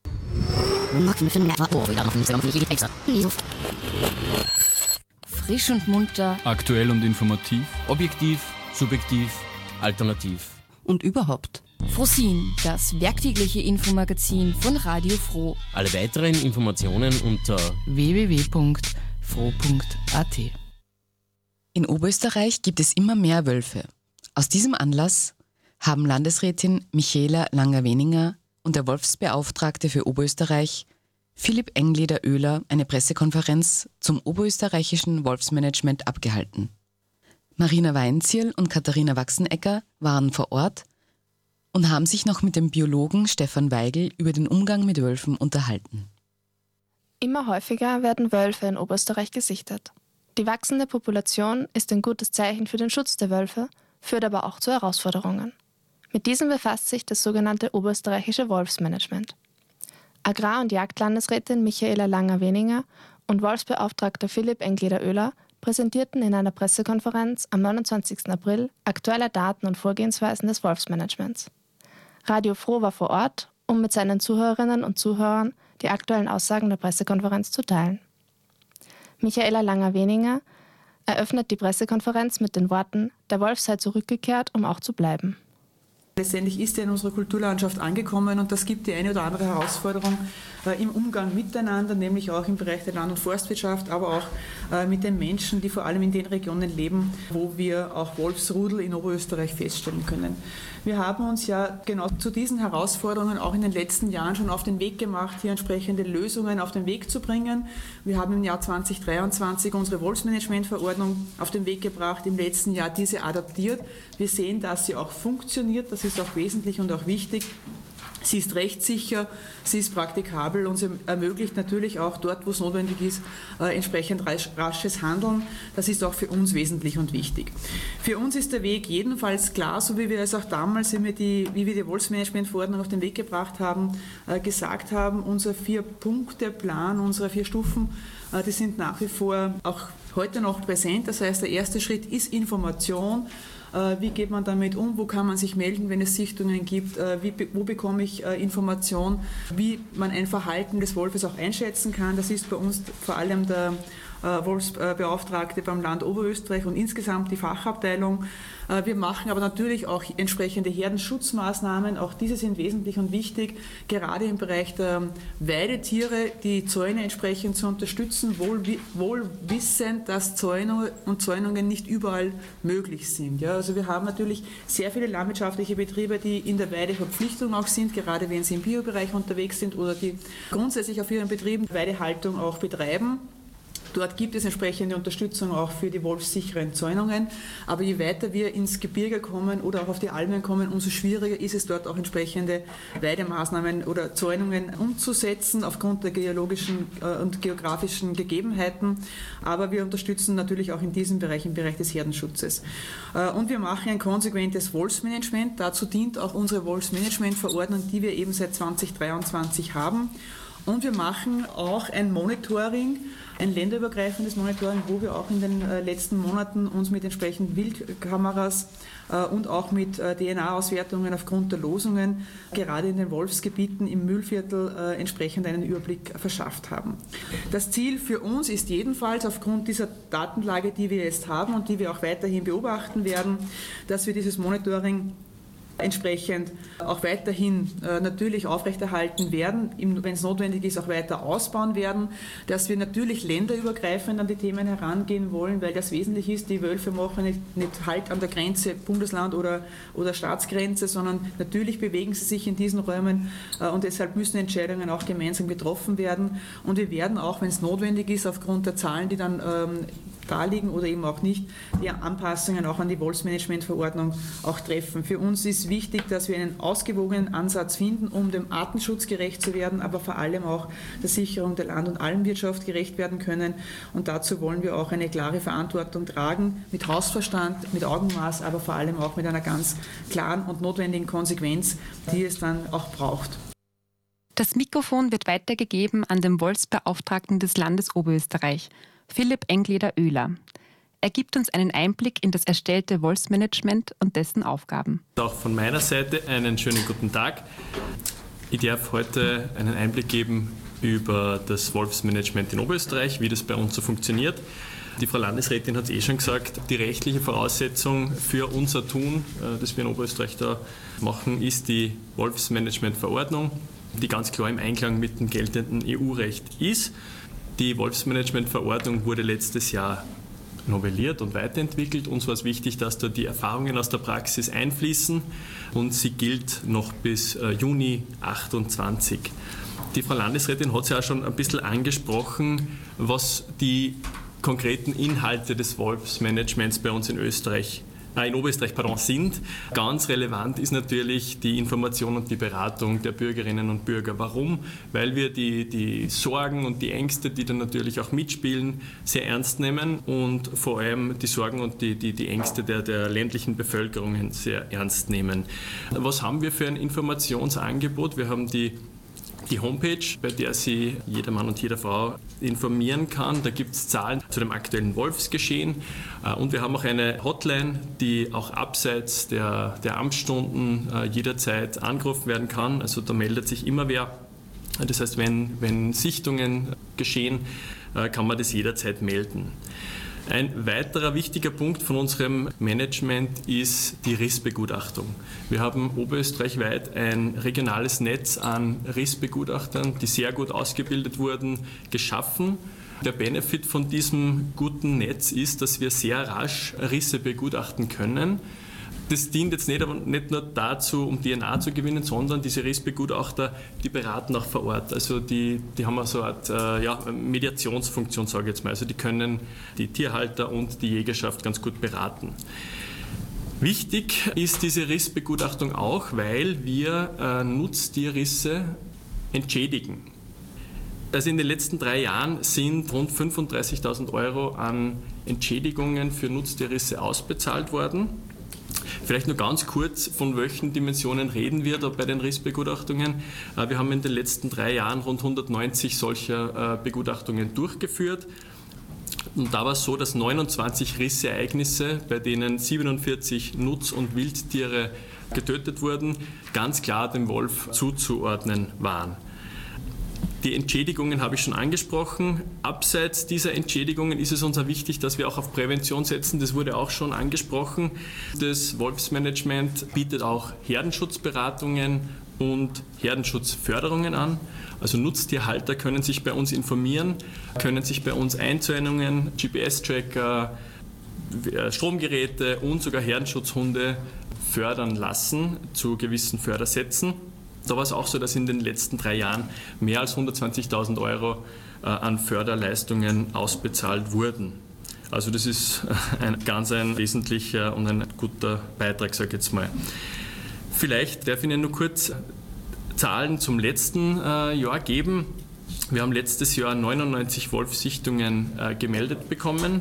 Frisch und munter. Aktuell und informativ. Objektiv, subjektiv, alternativ. Und überhaupt. Frosin, das werktägliche Infomagazin von Radio Froh. Alle weiteren Informationen unter www.fro.at. In Oberösterreich gibt es immer mehr Wölfe. Aus diesem Anlass haben Landesrätin Michaela Langer-Weninger und der Wolfsbeauftragte für Oberösterreich, Philipp Engleder-Oehler, eine Pressekonferenz zum oberösterreichischen Wolfsmanagement abgehalten. Marina Weinzierl und Katharina Wachsenecker waren vor Ort und haben sich noch mit dem Biologen Stefan Weigel über den Umgang mit Wölfen unterhalten. Immer häufiger werden Wölfe in Oberösterreich gesichtet. Die wachsende Population ist ein gutes Zeichen für den Schutz der Wölfe, führt aber auch zu Herausforderungen. Mit diesem befasst sich das sogenannte oberösterreichische Wolfsmanagement. Agrar- und Jagdlandesrätin Michaela Langer-Weninger und Wolfsbeauftragter Philipp Engleder-Oehler präsentierten in einer Pressekonferenz am 29. April aktuelle Daten und Vorgehensweisen des Wolfsmanagements. Radio Froh war vor Ort, um mit seinen Zuhörerinnen und Zuhörern die aktuellen Aussagen der Pressekonferenz zu teilen. Michaela Langer-Weninger eröffnet die Pressekonferenz mit den Worten: Der Wolf sei zurückgekehrt, um auch zu bleiben. Letztendlich ist er in unserer Kulturlandschaft angekommen und das gibt die eine oder andere Herausforderung im Umgang miteinander, nämlich auch im Bereich der Land- und Forstwirtschaft, aber auch mit den Menschen, die vor allem in den Regionen leben, wo wir auch Wolfsrudel in Oberösterreich feststellen können. Wir haben uns ja genau zu diesen Herausforderungen auch in den letzten Jahren schon auf den Weg gemacht, hier entsprechende Lösungen auf den Weg zu bringen. Wir haben im Jahr 2023 unsere Wolfsmanagementverordnung auf den Weg gebracht, im letzten Jahr diese adaptiert. Wir sehen, dass sie auch funktioniert, das ist auch wesentlich und auch wichtig. Sie ist rechtssicher, sie ist praktikabel und sie ermöglicht natürlich auch dort, wo es notwendig ist, entsprechend rasches Handeln. Das ist auch für uns wesentlich und wichtig. Für uns ist der Weg jedenfalls klar, so wie wir es auch damals, wie wir die Wolfsmanagementverordnung auf den Weg gebracht haben, gesagt haben, unser 4-Punkte-Plan, unsere 4 Stufen, die sind nach wie vor auch heute noch präsent. Das heißt, der erste Schritt ist Information. Wie geht man damit um? Wo kann man sich melden, wenn es Sichtungen gibt? Wo bekomme ich Information? Wie man ein Verhalten des Wolfes auch einschätzen kann? Das ist bei uns vor allem der Wolfsbeauftragte beim Land Oberösterreich und insgesamt die Fachabteilung. Wir machen aber natürlich auch entsprechende Herdenschutzmaßnahmen. Auch diese sind wesentlich und wichtig, gerade im Bereich der Weidetiere, die Zäune entsprechend zu unterstützen, wohl wissend, dass Zäune und Zäunungen nicht überall möglich sind. Ja, also wir haben natürlich sehr viele landwirtschaftliche Betriebe, die in der Weideverpflichtung auch sind, gerade wenn sie im Biobereich unterwegs sind oder die grundsätzlich auf ihren Betrieben Weidehaltung auch betreiben. Dort gibt es entsprechende Unterstützung auch für die wolfssicheren Zäunungen. Aber je weiter wir ins Gebirge kommen oder auch auf die Almen kommen, umso schwieriger ist es dort auch entsprechende Weidemaßnahmen oder Zäunungen umzusetzen aufgrund der geologischen und geografischen Gegebenheiten. Aber wir unterstützen natürlich auch in diesem Bereich, im Bereich des Herdenschutzes. Und wir machen ein konsequentes Wolfsmanagement. Dazu dient auch unsere Wolfsmanagementverordnung, die wir eben seit 2023 haben. Und wir machen auch ein Monitoring, ein länderübergreifendes Monitoring, wo wir auch in den letzten Monaten uns mit entsprechenden Wildkameras und auch mit DNA-Auswertungen aufgrund der Losungen gerade in den Wolfsgebieten im Mühlviertel entsprechend einen Überblick verschafft haben. Das Ziel für uns ist jedenfalls aufgrund dieser Datenlage, die wir jetzt haben und die wir auch weiterhin beobachten werden, dass wir dieses Monitoring entsprechend auch weiterhin natürlich aufrechterhalten werden, wenn es notwendig ist, auch weiter ausbauen werden, dass wir natürlich länderübergreifend an die Themen herangehen wollen, weil das wesentlich ist, die Wölfe machen nicht Halt an der Grenze, Bundesland oder Staatsgrenze, sondern natürlich bewegen sie sich in diesen Räumen und deshalb müssen Entscheidungen auch gemeinsam getroffen werden und wir werden auch, wenn es notwendig ist, aufgrund der Zahlen, die dann da liegen oder eben auch nicht, die Anpassungen auch an die Wolfsmanagementverordnung auch treffen. Für uns ist wichtig, dass wir einen ausgewogenen Ansatz finden, um dem Artenschutz gerecht zu werden, aber vor allem auch der Sicherung der Land- und Almwirtschaft gerecht werden können. Und dazu wollen wir auch eine klare Verantwortung tragen, mit Hausverstand, mit Augenmaß, aber vor allem auch mit einer ganz klaren und notwendigen Konsequenz, die es dann auch braucht. Das Mikrofon wird weitergegeben an den Wolfsbeauftragten des Landes Oberösterreich, Philipp Engleder-Oehler. Er gibt uns einen Einblick in das erstellte Wolfsmanagement und dessen Aufgaben. Auch von meiner Seite einen schönen guten Tag. Ich darf heute einen Einblick geben über das Wolfsmanagement in Oberösterreich, wie das bei uns so funktioniert. Die Frau Landesrätin hat es schon gesagt, die rechtliche Voraussetzung für unser Tun, das wir in Oberösterreich da machen, ist die Wolfsmanagementverordnung, die ganz klar im Einklang mit dem geltenden EU-Recht ist. Die Wolfsmanagementverordnung wurde letztes Jahr novelliert und weiterentwickelt. Uns war es wichtig, dass da die Erfahrungen aus der Praxis einfließen und sie gilt noch bis Juni 2028. Die Frau Landesrätin hat es ja auch schon ein bisschen angesprochen, was die konkreten Inhalte des Wolfsmanagements bei uns in Oberösterreich sind. Ganz relevant ist natürlich die Information und die Beratung der Bürgerinnen und Bürger. Warum? Weil wir die Sorgen und die Ängste, die dann natürlich auch mitspielen, sehr ernst nehmen und vor allem die Sorgen und die Ängste der ländlichen Bevölkerung sehr ernst nehmen. Was haben wir für ein Informationsangebot? Wir haben die Homepage, bei der sich jeder Mann und jede Frau informieren kann. Da gibt es Zahlen zu dem aktuellen Wolfsgeschehen. Und wir haben auch eine Hotline, die auch abseits der Amtsstunden jederzeit angerufen werden kann. Also da meldet sich immer wer. Das heißt, wenn Sichtungen geschehen, kann man das jederzeit melden. Ein weiterer wichtiger Punkt von unserem Management ist die Rissbegutachtung. Wir haben oberösterreichweit ein regionales Netz an Rissbegutachtern, die sehr gut ausgebildet wurden, geschaffen. Der Benefit von diesem guten Netz ist, dass wir sehr rasch Risse begutachten können. Das dient jetzt nicht nur dazu, um DNA zu gewinnen, sondern diese Rissbegutachter, die beraten auch vor Ort. Also die haben so eine Art Mediationsfunktion, sage ich jetzt mal. Also die können die Tierhalter und die Jägerschaft ganz gut beraten. Wichtig ist diese Rissbegutachtung auch, weil wir Nutztierrisse entschädigen. Also in den letzten 3 Jahren sind rund 35.000 € an Entschädigungen für Nutztierrisse ausbezahlt worden. Vielleicht nur ganz kurz, von welchen Dimensionen reden wir da bei den Rissbegutachtungen. Wir haben in den letzten 3 Jahren rund 190 solcher Begutachtungen durchgeführt. Und da war es so, dass 29 Rissereignisse, bei denen 47 Nutz- und Wildtiere getötet wurden, ganz klar dem Wolf zuzuordnen waren. Die Entschädigungen habe ich schon angesprochen. Abseits dieser Entschädigungen ist es uns auch wichtig, dass wir auch auf Prävention setzen. Das wurde auch schon angesprochen. Das Wolfsmanagement bietet auch Herdenschutzberatungen und Herdenschutzförderungen an. Also Nutztierhalter können sich bei uns informieren, können sich bei uns Einzäunungen, GPS-Tracker, Stromgeräte und sogar Herdenschutzhunde fördern lassen zu gewissen Fördersätzen. Da war es auch so, dass in den letzten 3 Jahren mehr als 120.000 € an Förderleistungen ausbezahlt wurden. Also das ist ein wesentlicher und ein guter Beitrag, sage ich jetzt mal. Vielleicht darf ich Ihnen nur kurz Zahlen zum letzten Jahr geben. Wir haben letztes Jahr 99 Wolfssichtungen gemeldet bekommen.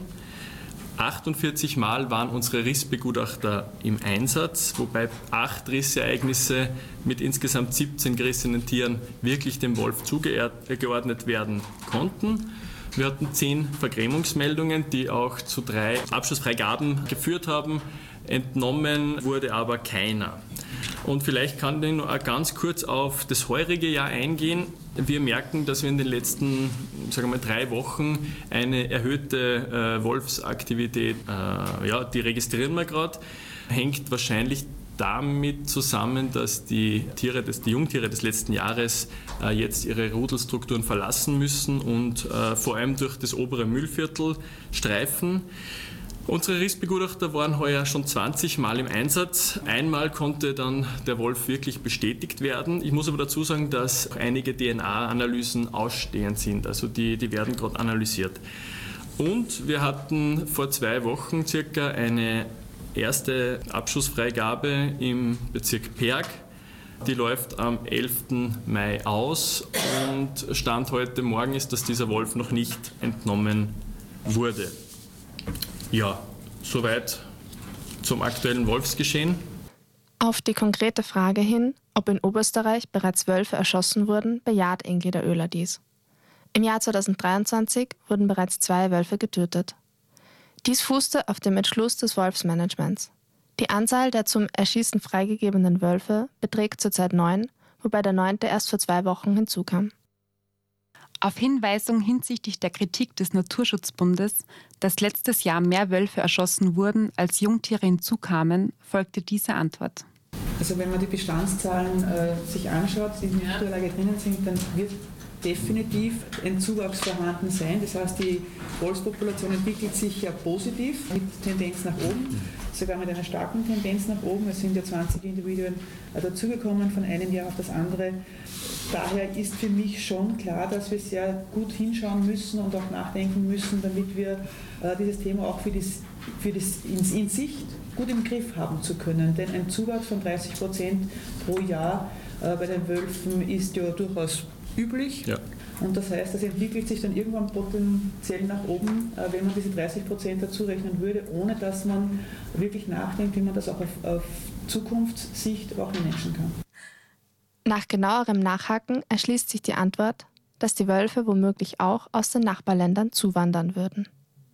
48 Mal waren unsere Rissbegutachter im Einsatz, wobei 8 Rissereignisse mit insgesamt 17 gerissenen Tieren wirklich dem Wolf zugeordnet werden konnten. Wir hatten 10 Vergrämungsmeldungen, die auch zu 3 Abschlussfreigaben geführt haben. Entnommen wurde aber keiner. Und vielleicht kann ich noch ganz kurz auf das heurige Jahr eingehen. Wir merken, dass wir in den letzten 3 Wochen eine erhöhte Wolfsaktivität, die registrieren wir gerade, hängt wahrscheinlich damit zusammen, dass die Jungtiere des letzten Jahres jetzt ihre Rudelstrukturen verlassen müssen und vor allem durch das obere Mühlviertel streifen. Unsere Rissbegutachter waren heuer schon 20 Mal im Einsatz. Einmal konnte dann der Wolf wirklich bestätigt werden. Ich muss aber dazu sagen, dass einige DNA-Analysen ausstehend sind. Also die werden gerade analysiert. Und wir hatten vor 2 Wochen circa eine erste Abschussfreigabe im Bezirk Perg. Die läuft am 11. Mai aus und Stand heute Morgen ist, dass dieser Wolf noch nicht entnommen wurde. Ja, soweit zum aktuellen Wolfsgeschehen. Auf die konkrete Frage hin, ob in Oberösterreich bereits Wölfe erschossen wurden, bejaht Engleder Oehler dies. Im Jahr 2023 wurden bereits 2 Wölfe getötet. Dies fußte auf dem Entschluss des Wolfsmanagements. Die Anzahl der zum Erschießen freigegebenen Wölfe beträgt zurzeit 9, wobei der 9. erst vor 2 Wochen hinzukam. Auf Hinweisung hinsichtlich der Kritik des Naturschutzbundes, dass letztes Jahr mehr Wölfe erschossen wurden, als Jungtiere hinzukamen, folgte diese Antwort. Also wenn man die Bestandszahlen sich anschaut, die in der Unterlage drinnen sind, dann wird definitiv ein Zuwachs vorhanden sein. Das heißt, die Wolfspopulation entwickelt sich ja positiv mit Tendenz nach oben, sogar mit einer starken Tendenz nach oben. Es sind ja 20 Individuen dazugekommen von einem Jahr auf das andere. Daher ist für mich schon klar, dass wir sehr gut hinschauen müssen und auch nachdenken müssen, damit wir dieses Thema auch für das in Sicht gut im Griff haben zu können. Denn ein Zuwachs von 30% pro Jahr bei den Wölfen ist ja durchaus üblich. Ja. Und das heißt, das entwickelt sich dann irgendwann potenziell nach oben, wenn man diese 30% dazu rechnen würde, ohne dass man wirklich nachdenkt, wie man das auch auf Zukunftssicht auch managen kann. Nach genauerem Nachhaken erschließt sich die Antwort, dass die Wölfe womöglich auch aus den Nachbarländern zuwandern würden.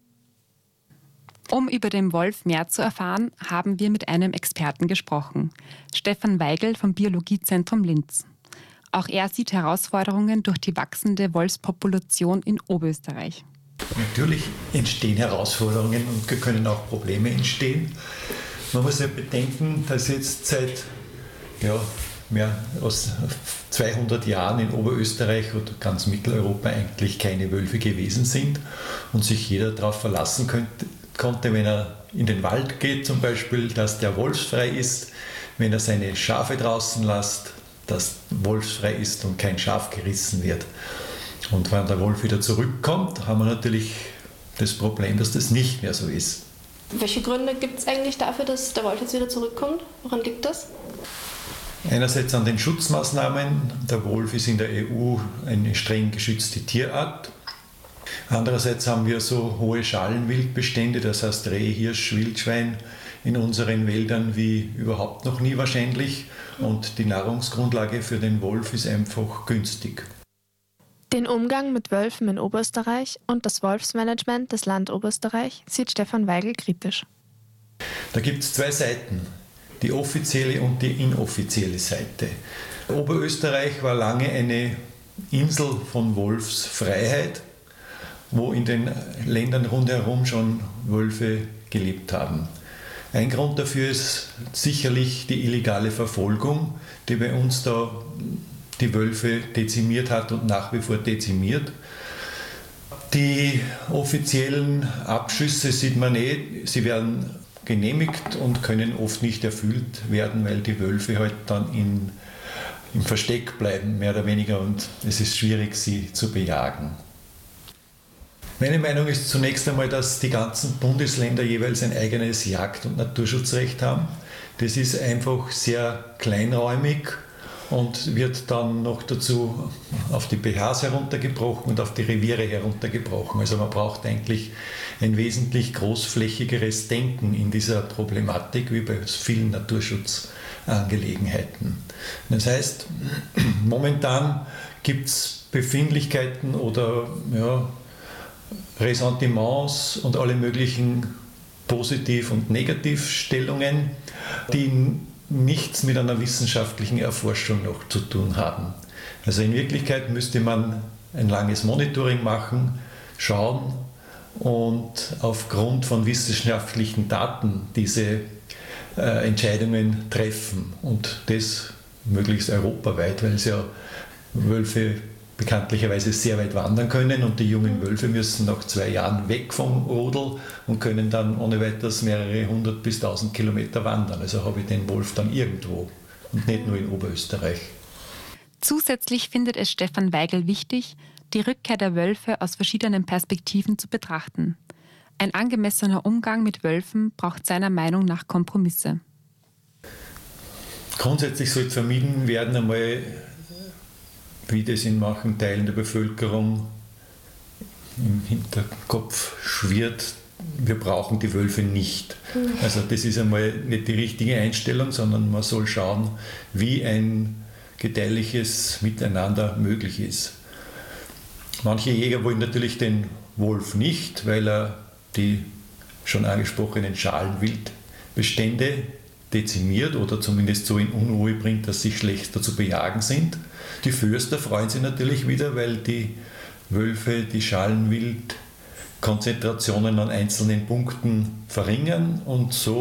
Um über den Wolf mehr zu erfahren, haben wir mit einem Experten gesprochen, Stefan Weigel vom Biologiezentrum Linz. Auch er sieht Herausforderungen durch die wachsende Wolfspopulation in Oberösterreich. Natürlich entstehen Herausforderungen und können auch Probleme entstehen. Man muss ja bedenken, dass jetzt seit mehr als 200 Jahren in Oberösterreich oder ganz Mitteleuropa eigentlich keine Wölfe gewesen sind und sich jeder darauf verlassen konnte, wenn er in den Wald geht zum Beispiel, dass der wolfsfrei ist, wenn er seine Schafe draußen lässt, dass wolfsfrei ist und kein Schaf gerissen wird. Und wenn der Wolf wieder zurückkommt, haben wir natürlich das Problem, dass das nicht mehr so ist. Welche Gründe gibt es eigentlich dafür, dass der Wolf jetzt wieder zurückkommt? Woran liegt das? Einerseits an den Schutzmaßnahmen. Der Wolf ist in der EU eine streng geschützte Tierart. Andererseits haben wir so hohe Schalenwildbestände, das heißt Reh, Hirsch, Wildschwein in unseren Wäldern wie überhaupt noch nie wahrscheinlich. Und die Nahrungsgrundlage für den Wolf ist einfach günstig. Den Umgang mit Wölfen in Oberösterreich und das Wolfsmanagement des Land Oberösterreich sieht Stefan Weigel kritisch. Da gibt es zwei Seiten, die offizielle und die inoffizielle Seite. Oberösterreich war lange eine Insel von Wolfsfreiheit, wo in den Ländern rundherum schon Wölfe gelebt haben. Ein Grund dafür ist sicherlich die illegale Verfolgung, die bei uns da die Wölfe dezimiert hat und nach wie vor dezimiert. Die offiziellen Abschüsse sieht man sie werden genehmigt und können oft nicht erfüllt werden, weil die Wölfe halt dann im Versteck bleiben, mehr oder weniger, und es ist schwierig, sie zu bejagen. Meine Meinung ist zunächst einmal, dass die ganzen Bundesländer jeweils ein eigenes Jagd- und Naturschutzrecht haben. Das ist einfach sehr kleinräumig und wird dann noch dazu auf die BHs heruntergebrochen und auf die Reviere heruntergebrochen. Also man braucht eigentlich ein wesentlich großflächigeres Denken in dieser Problematik wie bei vielen Naturschutzangelegenheiten. Das heißt, momentan gibt es Befindlichkeiten oder Ressentiments und alle möglichen Positiv- und Negativstellungen, die nichts mit einer wissenschaftlichen Erforschung noch zu tun haben. Also in Wirklichkeit müsste man ein langes Monitoring machen, schauen und aufgrund von wissenschaftlichen Daten diese Entscheidungen treffen. Und das möglichst europaweit, weil es ja Wölfe bekanntlicherweise sehr weit wandern können und die jungen Wölfe müssen nach 2 Jahren weg vom Rudel und können dann ohne weiteres mehrere 100 bis 1000 Kilometer wandern. Also habe ich den Wolf dann irgendwo und nicht nur in Oberösterreich. Zusätzlich findet es Stefan Weigel wichtig, die Rückkehr der Wölfe aus verschiedenen Perspektiven zu betrachten. Ein angemessener Umgang mit Wölfen braucht seiner Meinung nach Kompromisse. Grundsätzlich sollte vermieden werden, einmal, wie das in manchen Teilen der Bevölkerung im Hinterkopf schwirrt, wir brauchen die Wölfe nicht. Also das ist einmal nicht die richtige Einstellung, sondern man soll schauen, wie ein gedeihliches Miteinander möglich ist. Manche Jäger wollen natürlich den Wolf nicht, weil er die schon angesprochenen Schalenwildbestände dezimiert oder zumindest so in Unruhe bringt, dass sie schlechter zu bejagen sind. Die Förster freuen sich natürlich wieder, weil die Wölfe die Schalenwildkonzentrationen an einzelnen Punkten verringern und so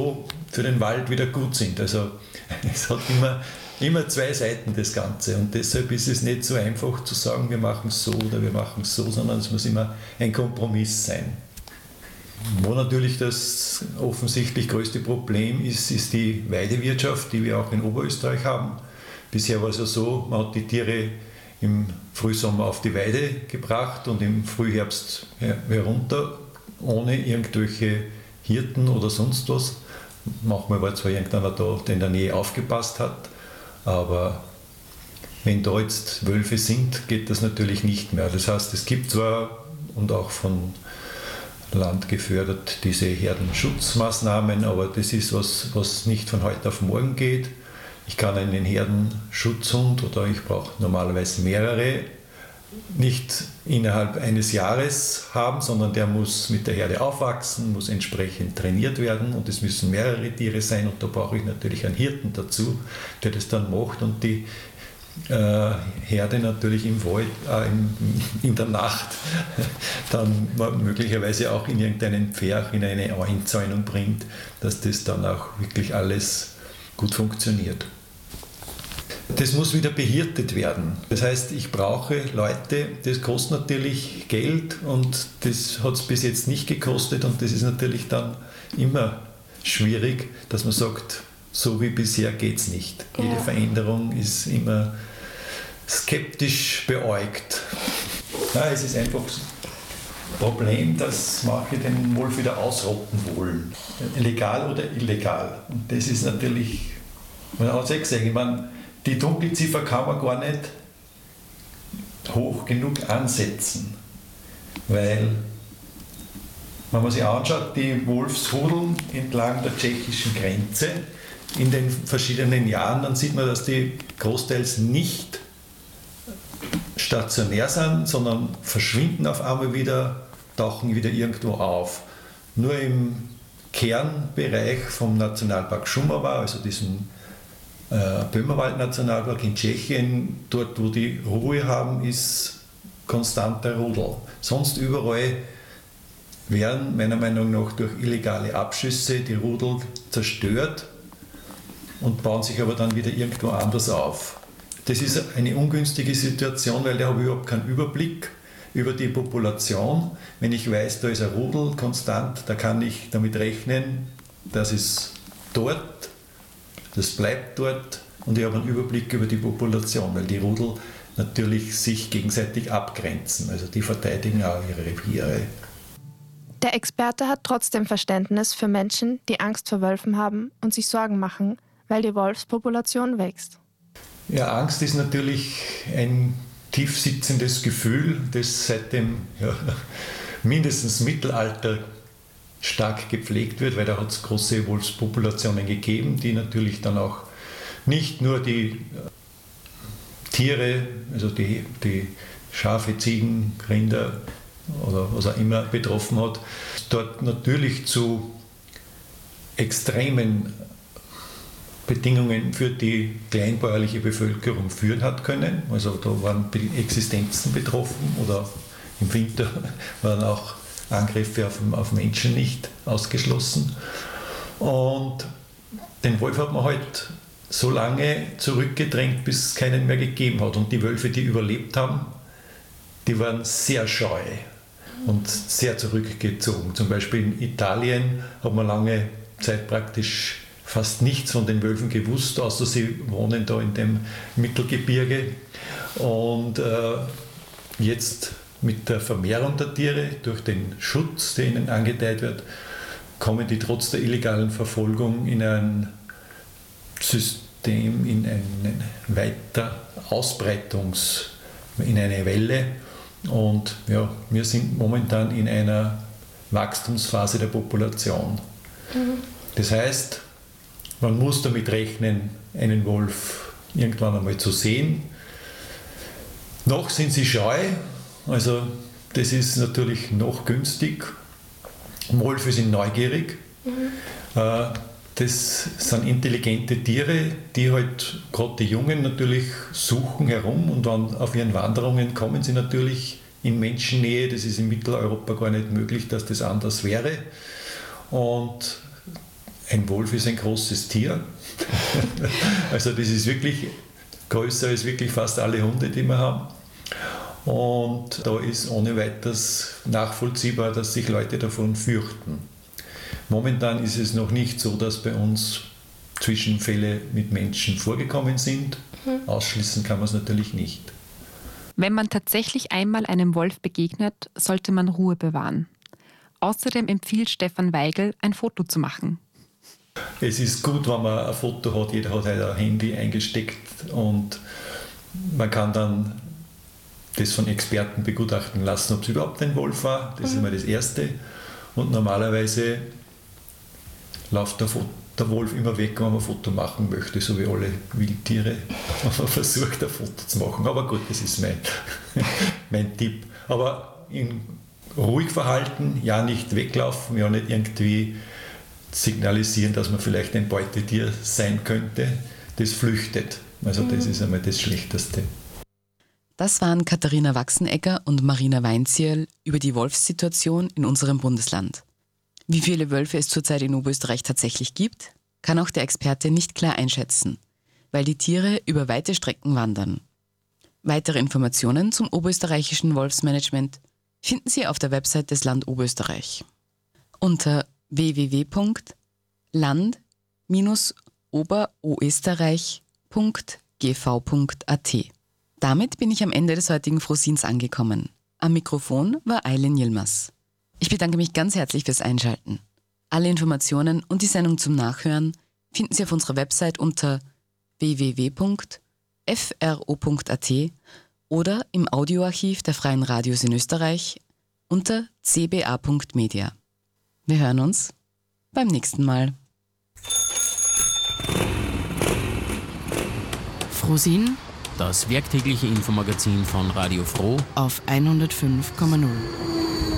für den Wald wieder gut sind. Also es hat immer zwei Seiten, das Ganze. Und deshalb ist es nicht so einfach zu sagen, wir machen es so oder wir machen es so, sondern es muss immer ein Kompromiss sein. Wo natürlich das offensichtlich größte Problem ist, ist die Weidewirtschaft, die wir auch in Oberösterreich haben. Bisher war es ja so, man hat die Tiere im Frühsommer auf die Weide gebracht und im Frühherbst herunter, ohne irgendwelche Hirten oder sonst was. Manchmal war zwar irgendeiner da, der in der Nähe aufgepasst hat, aber wenn da jetzt Wölfe sind, geht das natürlich nicht mehr. Das heißt, es gibt zwar und auch von Land gefördert diese Herdenschutzmaßnahmen, aber das ist was nicht von heute auf morgen geht. Ich kann einen Herdenschutzhund oder ich brauche normalerweise mehrere nicht innerhalb eines Jahres haben, sondern der muss mit der Herde aufwachsen, muss entsprechend trainiert werden und es müssen mehrere Tiere sein und da brauche ich natürlich einen Hirten dazu, der das dann macht und die Herde natürlich im Wald, in der Nacht dann möglicherweise auch in irgendeinen Pferch, in eine Einzäunung bringt, dass das dann auch wirklich alles gut funktioniert. Das muss wieder behirtet werden. Das heißt, ich brauche Leute, das kostet natürlich Geld und das hat es bis jetzt nicht gekostet und das ist natürlich dann immer schwierig, dass man sagt, so wie bisher geht es nicht. Ja. Jede Veränderung ist immer skeptisch beäugt. Nein, es ist einfach das Problem, dass manche den Wolf wieder ausrotten wollen. Legal oder illegal. Und das ist natürlich, man hat es ja gesehen, ich meine, die Dunkelziffer kann man gar nicht hoch genug ansetzen, weil, wenn man sich anschaut, die Wolfshudeln entlang der tschechischen Grenze in den verschiedenen Jahren, dann sieht man, dass die großteils nicht stationär sind, sondern verschwinden auf einmal wieder, tauchen wieder irgendwo auf. Nur im Kernbereich vom Nationalpark Šumava, also diesem Böhmerwald-Nationalpark in Tschechien, dort wo die Ruhe haben, ist konstanter Rudel. Sonst überall werden meiner Meinung nach durch illegale Abschüsse die Rudel zerstört und bauen sich aber dann wieder irgendwo anders auf. Das ist eine ungünstige Situation, weil da habe ich überhaupt keinen Überblick über die Population. Wenn ich weiß, da ist ein Rudel konstant, da kann ich damit rechnen, das ist dort, das bleibt dort und ich habe einen Überblick über die Population, weil die Rudel natürlich sich gegenseitig abgrenzen, also die verteidigen auch ihre Reviere. Der Experte hat trotzdem Verständnis für Menschen, die Angst vor Wölfen haben und sich Sorgen machen, weil die Wolfspopulation wächst. Ja, Angst ist natürlich ein tief sitzendes Gefühl, das seit dem mindestens Mittelalter stark gepflegt wird, weil da hat es große Wolfspopulationen gegeben, die natürlich dann auch nicht nur die Tiere, also die Schafe, Ziegen, Rinder oder was auch immer betroffen hat, dort natürlich zu extremen Bedingungen für die kleinbäuerliche Bevölkerung führen hat können. Also da waren Existenzen betroffen oder im Winter waren auch Angriffe auf Menschen nicht ausgeschlossen. Und den Wolf hat man halt so lange zurückgedrängt, bis es keinen mehr gegeben hat. Und die Wölfe, die überlebt haben, die waren sehr scheu und sehr zurückgezogen. Zum Beispiel in Italien hat man lange Zeit praktisch fast nichts von den Wölfen gewusst, außer sie wohnen da in dem Mittelgebirge. Und jetzt mit der Vermehrung der Tiere, durch den Schutz, der ihnen angeteilt wird, kommen die trotz der illegalen Verfolgung in ein System, in eine weiter in eine Welle. Und ja, wir sind momentan in einer Wachstumsphase der Population. Das heißt, man muss damit rechnen, einen Wolf irgendwann einmal zu sehen. Noch sind sie scheu, also das ist natürlich noch günstig. Wölfe sind neugierig. Das sind intelligente Tiere, die halt gerade die Jungen natürlich suchen herum und dann auf ihren Wanderungen kommen sie natürlich in Menschennähe. Das ist in Mitteleuropa gar nicht möglich, dass das anders wäre. Und ein Wolf ist ein großes Tier. Also das ist wirklich größer als wirklich fast alle Hunde, die wir haben. Und da ist ohne weiteres nachvollziehbar, dass sich Leute davon fürchten. Momentan ist es noch nicht so, dass bei uns Zwischenfälle mit Menschen vorgekommen sind. Ausschließen kann man es natürlich nicht. Wenn man tatsächlich einmal einem Wolf begegnet, sollte man Ruhe bewahren. Außerdem empfiehlt Stefan Weigel, ein Foto zu machen. Es ist gut, wenn man ein Foto hat. Jeder hat halt ein Handy eingesteckt und man kann dann das von Experten begutachten lassen, ob es überhaupt ein Wolf war. Das ist immer das Erste. Und normalerweise läuft der Wolf immer weg, wenn man ein Foto machen möchte, so wie alle Wildtiere. Man versucht, ein Foto zu machen. Aber gut, das ist mein Tipp. Aber ruhig verhalten, ja nicht weglaufen, ja nicht irgendwie signalisieren, dass man vielleicht ein Beutetier sein könnte. Das flüchtet. Also das ist einmal das Schlechteste. Das waren Katharina Wachsenegger und Marina Weinzierl über die Wolfssituation in unserem Bundesland. Wie viele Wölfe es zurzeit in Oberösterreich tatsächlich gibt, kann auch der Experte nicht klar einschätzen, weil die Tiere über weite Strecken wandern. Weitere Informationen zum oberösterreichischen Wolfsmanagement finden Sie auf der Website des Land Oberösterreich unter www.land-oberösterreich.gv.at. Damit bin ich am Ende des heutigen Frosins angekommen. Am Mikrofon war Eileen Yilmaz. Ich bedanke mich ganz herzlich fürs Einschalten. Alle Informationen und die Sendung zum Nachhören finden Sie auf unserer Website unter www.fro.at oder im Audioarchiv der Freien Radios in Österreich unter cba.media. Wir hören uns beim nächsten Mal. Frosin, das werktägliche Infomagazin von Radio Froh auf 105,0.